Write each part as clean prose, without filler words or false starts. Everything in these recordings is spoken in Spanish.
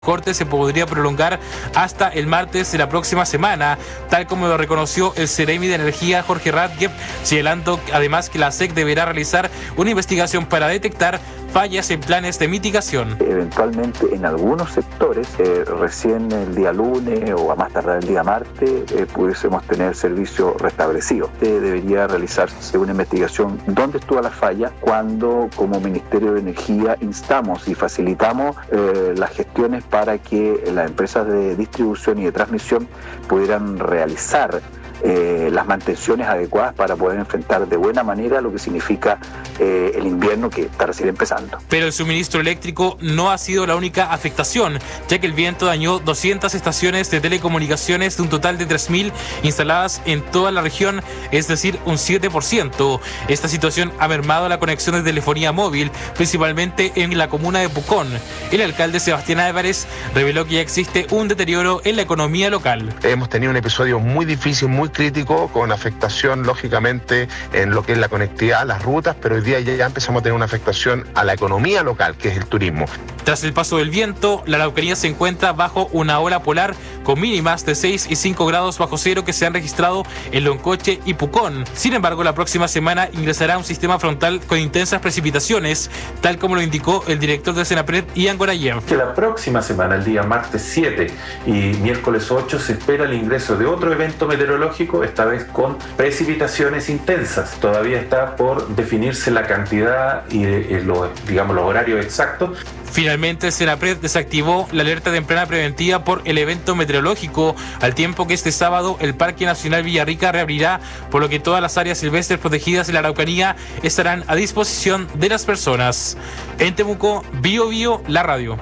corte se podría prolongar hasta el martes de la próxima semana, tal como lo reconoció el Ceremi de Energía Jorge Radke, señalando además que la SEC deberá realizar una investigación para detectar fallas en planes de mitigación. Eventualmente en algunos sectores, recién el día lunes o a más tardar el día martes, pudiésemos tener servicio restablecido. Debería realizarse una investigación dónde estuvo la falla, cuando como Ministerio de Energía instamos y facilitamos las gestiones para que las empresas de distribución y de transmisión pudieran realizar las mantenciones adecuadas para poder enfrentar de buena manera lo que significa el invierno que está recién empezando. Pero el suministro eléctrico no ha sido la única afectación, ya que el viento dañó 200 estaciones de telecomunicaciones de un total de 3.000 instaladas en toda la región, es decir, un 7%. Esta situación ha mermado la conexión de telefonía móvil, principalmente en la comuna de Pucón. El alcalde Sebastián Álvarez reveló que ya existe un deterioro en la economía local. Hemos tenido un episodio muy difícil, muy crítico, con afectación lógicamente en lo que es la conectividad, las rutas, pero hoy día ya empezamos a tener una afectación a la economía local, que es el turismo. Tras el paso del viento, la Araucanía se encuentra bajo una ola polar con mínimas de 6 y 5 grados bajo cero que se han registrado en Loncoche y Pucón. Sin embargo, la próxima semana ingresará un sistema frontal con intensas precipitaciones, tal como lo indicó el director de Senapred, Ian Gorayev. Que la próxima semana, el día martes 7 y miércoles 8, se espera el ingreso de otro evento meteorológico, esta vez con precipitaciones intensas. Todavía está por definirse la cantidad y los horarios exactos. Finalmente, el Senapred desactivó la alerta temprana preventiva por el evento meteorológico, al tiempo que este sábado el Parque Nacional Villarrica reabrirá, por lo que todas las áreas silvestres protegidas en la Araucanía estarán a disposición de las personas. En Temuco, Bio Bio, la radio.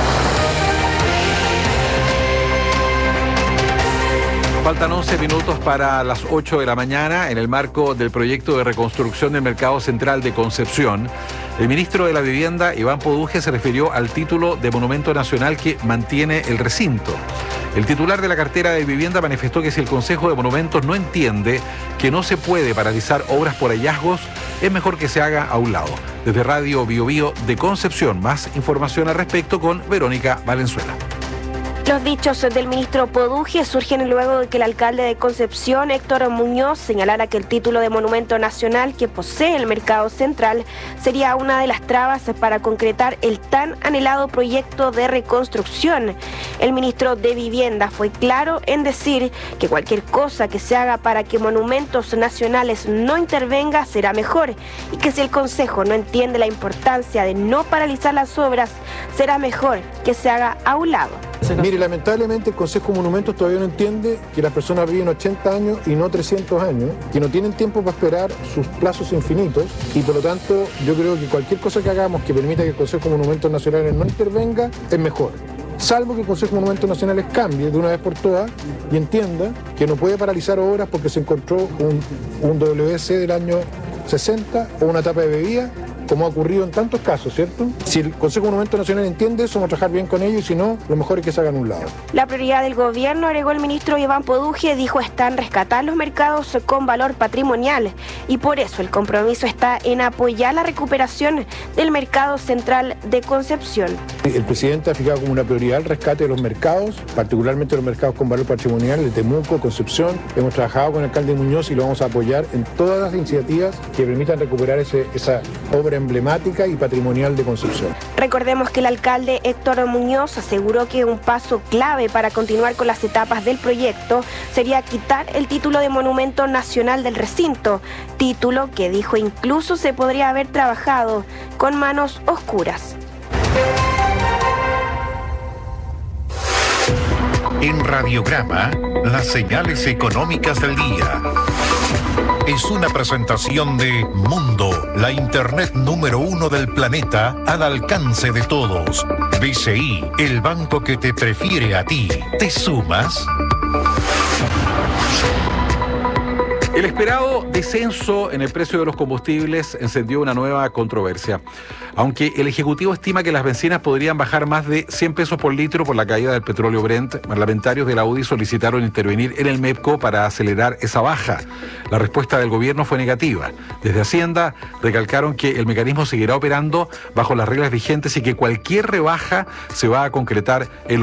Faltan 11 minutos para las 8 de la mañana. En el marco del proyecto de reconstrucción del Mercado Central de Concepción, el ministro de la Vivienda, Iván Poduje, se refirió al título de Monumento Nacional que mantiene el recinto. El titular de la cartera de Vivienda manifestó que si el Consejo de Monumentos no entiende que no se puede paralizar obras por hallazgos, es mejor que se haga a un lado. Desde Radio Bio Bio de Concepción, más información al respecto con Verónica Valenzuela. Los dichos del ministro Poduje surgen luego de que el alcalde de Concepción, Héctor Muñoz, señalara que el título de Monumento Nacional que posee el Mercado Central sería una de las trabas para concretar el tan anhelado proyecto de reconstrucción. El ministro de Vivienda fue claro en decir que cualquier cosa que se haga para que Monumentos Nacionales no intervenga será mejor, y que si el Consejo no entiende la importancia de no paralizar las obras, será mejor que se haga a un lado. Mire, lamentablemente el Consejo de Monumentos todavía no entiende que las personas viven 80 años y no 300 años, que no tienen tiempo para esperar sus plazos infinitos, y por lo tanto yo creo que cualquier cosa que hagamos que permita que el Consejo de Monumentos Nacionales no intervenga es mejor. Salvo que el Consejo de Monumentos Nacionales cambie de una vez por todas y entienda que no puede paralizar obras porque se encontró un WC del año 60 o una tapa de bebida, como ha ocurrido en tantos casos, ¿cierto? Si el Consejo de Monumentos Nacional entiende eso, vamos a trabajar bien con ellos, y si no, lo mejor es que se hagan a un lado. La prioridad del gobierno, agregó el ministro Iván Poduje, dijo está en rescatar los mercados con valor patrimonial, y por eso el compromiso está en apoyar la recuperación del Mercado Central de Concepción. El presidente ha fijado como una prioridad el rescate de los mercados, particularmente los mercados con valor patrimonial, de Temuco, Concepción. Hemos trabajado con el alcalde Muñoz y lo vamos a apoyar en todas las iniciativas que permitan recuperar esa obra emblemática y patrimonial de Concepción. Recordemos que el alcalde Héctor Muñoz aseguró que un paso clave para continuar con las etapas del proyecto sería quitar el título de Monumento Nacional del recinto, título que dijo incluso se podría haber trabajado con manos oscuras. En Radiograma, las señales económicas del día. Es una presentación de Mundo, la internet número 1 del planeta al alcance de todos. BCI, el banco que te prefiere a ti. ¿Te sumas? El esperado descenso en el precio de los combustibles encendió una nueva controversia. Aunque el Ejecutivo estima que las bencinas podrían bajar más de 100 pesos por litro por la caída del petróleo Brent, parlamentarios de la UDI solicitaron intervenir en el MEPCO para acelerar esa baja. La respuesta del gobierno fue negativa. Desde Hacienda recalcaron que el mecanismo seguirá operando bajo las reglas vigentes y que cualquier rebaja se va a concretar en